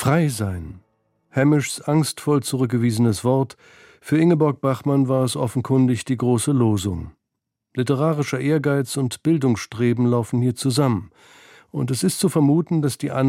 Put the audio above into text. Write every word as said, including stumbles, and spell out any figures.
Frei sein. Hamish' angstvoll zurückgewiesenes Wort, für Ingeborg Bachmann war es offenkundig die große Losung. Literarischer Ehrgeiz und Bildungsstreben laufen hier zusammen, und es ist zu vermuten, dass die